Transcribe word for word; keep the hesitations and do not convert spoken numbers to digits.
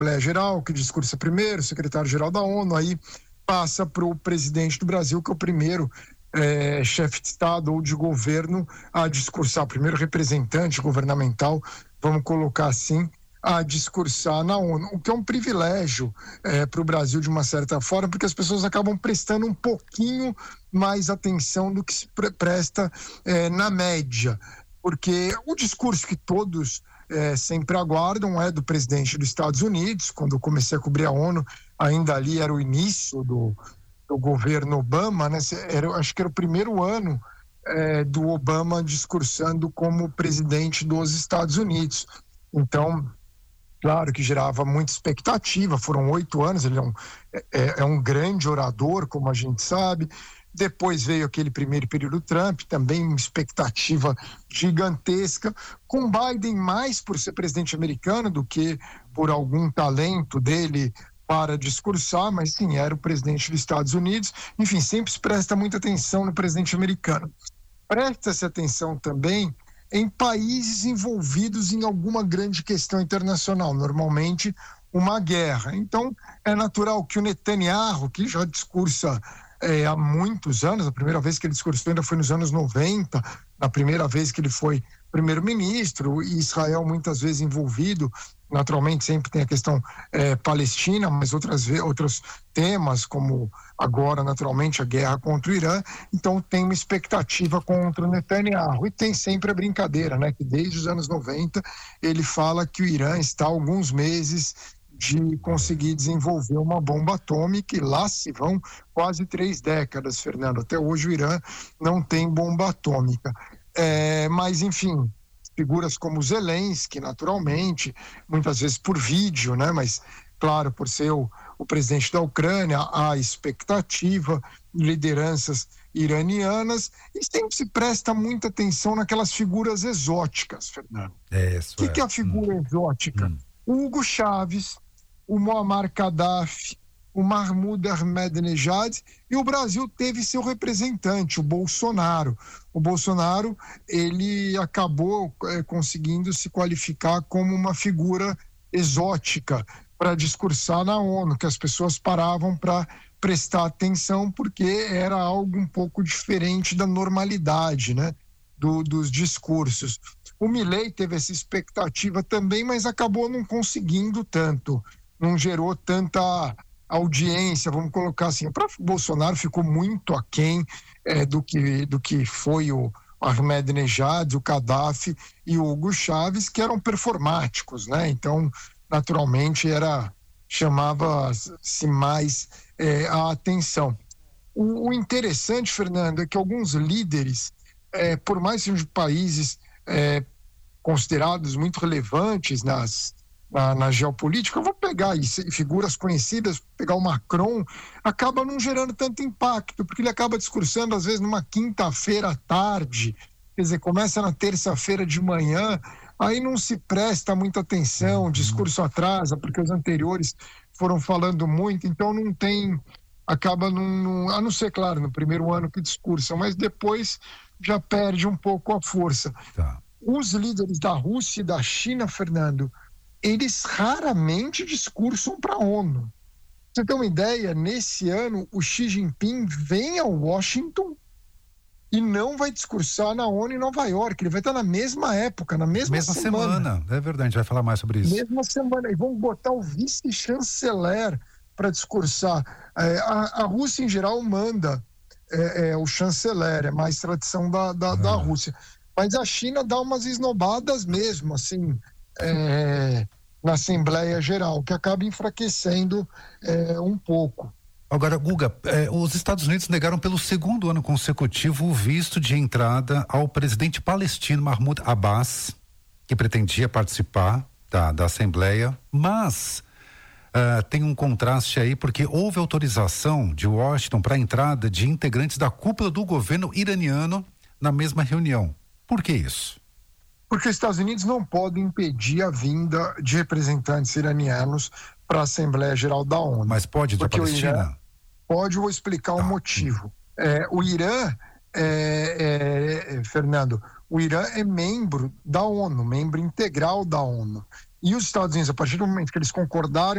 Assembleia Geral, que discursa primeiro, secretário-geral da ONU, aí passa para o presidente do Brasil, que é o primeiro é, chefe de Estado ou de governo a discursar, o primeiro representante governamental, vamos colocar assim, a discursar na ONU, o que é um privilégio é, para o Brasil de uma certa forma, porque as pessoas acabam prestando um pouquinho mais atenção do que se pre- presta é, na média, porque o discurso que todos é, sempre aguardam é do presidente dos Estados Unidos. Quando eu comecei a cobrir a ONU, ainda ali era o início do, do governo Obama, né? Era, acho que era o primeiro ano é, do Obama discursando como presidente dos Estados Unidos. Então, claro que gerava muita expectativa, foram oito anos, ele é um, é, é um grande orador, como a gente sabe. Depois veio aquele primeiro período Trump, também uma expectativa gigantesca, com Biden mais por ser presidente americano do que por algum talento dele para discursar, mas sim, era o presidente dos Estados Unidos. Enfim, sempre se presta muita atenção no presidente americano. Presta-se atenção também em países envolvidos em alguma grande questão internacional, normalmente uma guerra. Então, é natural que o Netanyahu, que já discursa é, há muitos anos, a primeira vez que ele discursou ainda foi nos anos noventa, na primeira vez que ele foi primeiro-ministro, e Israel muitas vezes envolvido, naturalmente sempre tem a questão é, palestina, mas outras, outros temas, como agora naturalmente a guerra contra o Irã, então tem uma expectativa contra o Netanyahu, e tem sempre a brincadeira, né, que desde os anos noventa ele fala que o Irã está há alguns meses de conseguir desenvolver uma bomba atômica, e lá se vão quase três décadas, Fernando. Até hoje o Irã não tem bomba atômica. É, mas, enfim, figuras como Zelensky, naturalmente, muitas vezes por vídeo, né? Mas, claro, por ser o, o presidente da Ucrânia, há expectativa, lideranças iranianas, e sempre se presta muita atenção naquelas figuras exóticas, Fernando. É, isso o que, é. que é a figura hum. exótica? Hum. O Hugo Chávez, o Muammar Gaddafi, o Mahmoud Ahmadinejad, e o Brasil teve seu representante, o Bolsonaro. O Bolsonaro, ele acabou é, conseguindo se qualificar como uma figura exótica para discursar na ONU, que as pessoas paravam para prestar atenção, porque era algo um pouco diferente da normalidade, né, do, dos discursos. O Milei teve essa expectativa também, mas acabou não conseguindo tanto, não gerou tanta audiência, vamos colocar assim. O próprio Bolsonaro ficou muito aquém é, do, que, do que foi o Ahmadinejad, o Gaddafi e o Hugo Chávez, que eram performáticos, né? Então, naturalmente, era, chamava-se mais é, a atenção. O, o interessante, Fernando, é que alguns líderes, é, por mais que sejam de países é, considerados muito relevantes nas Na, na geopolítica, eu vou pegar aí figuras conhecidas, pegar o Macron, acaba não gerando tanto impacto, porque ele acaba discursando às vezes numa quinta-feira à tarde, quer dizer, começa na terça-feira de manhã, aí não se presta muita atenção, o discurso atrasa, porque os anteriores foram falando muito, então não tem, acaba não, a não ser, claro, no primeiro ano que discursam, mas depois já perde um pouco a força. Tá. Os líderes da Rússia e da China, Fernando, eles raramente discursam para a ONU. Pra você ter uma ideia, nesse ano o Xi Jinping vem a Washington e não vai discursar na ONU em Nova York. Ele vai estar na mesma época, na mesma, mesma semana. semana. É verdade, a gente vai falar mais sobre isso. Mesma semana. E vão botar o vice-chanceler para discursar. É, a, a Rússia, em geral, manda é, é, o chanceler, é mais tradição da, da, ah. da Rússia. Mas a China dá umas esnobadas mesmo, assim... É, na Assembleia Geral, que acaba enfraquecendo é, um pouco. Agora, Guga, é, os Estados Unidos negaram pelo segundo ano consecutivo o visto de entrada ao presidente palestino Mahmoud Abbas, que pretendia participar da, da Assembleia, mas uh, tem um contraste aí, porque houve autorização de Washington para a entrada de integrantes da cúpula do governo iraniano na mesma reunião. Por que isso? Porque os Estados Unidos não podem impedir a vinda de representantes iranianos para a Assembleia Geral da ONU. Mas pode da Palestina? Irã, pode, eu vou explicar tá. o motivo. É, o Irã, é, é, Fernando, o Irã é membro da ONU, membro integral da ONU. E os Estados Unidos, a partir do momento que eles concordarem